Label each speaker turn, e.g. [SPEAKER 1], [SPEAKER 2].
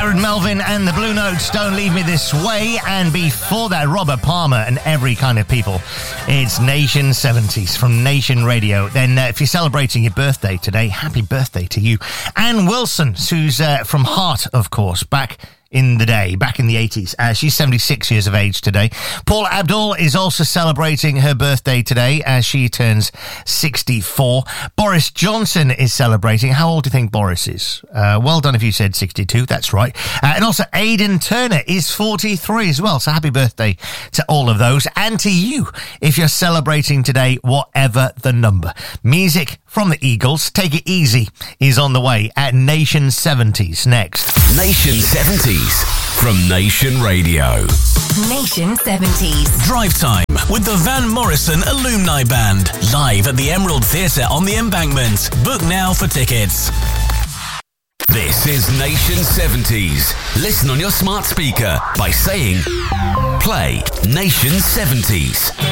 [SPEAKER 1] Jared Melvin and the Blue Notes, Don't Leave Me This Way. And before that, Robert Palmer and Every Kind of People. It's Nation 70s from Nation Radio. Then if you're celebrating your birthday today, happy birthday to you. Anne Wilson, who's from Heart, of course, back in the day, back in the 80s. She's 76 years of age today. Paula Abdul is also celebrating her birthday today as she turns 64. Boris Johnson is celebrating. How old do you think Boris is? Well done if you said 62. That's right. And also Aidan Turner is 43 as well. So happy birthday to all of those. And to you, if you're celebrating today, whatever the number. Music from the Eagles, Take It Easy, is on the way at Nation 70s next.
[SPEAKER 2] Nation 70s from Nation Radio.
[SPEAKER 3] Nation 70s.
[SPEAKER 4] Drive Time with the Van Morrison Alumni Band. Live at the Emerald Theatre on the Embankment. Book now for tickets.
[SPEAKER 2] This is Nation 70s. Listen on your smart speaker by saying, play Nation 70s.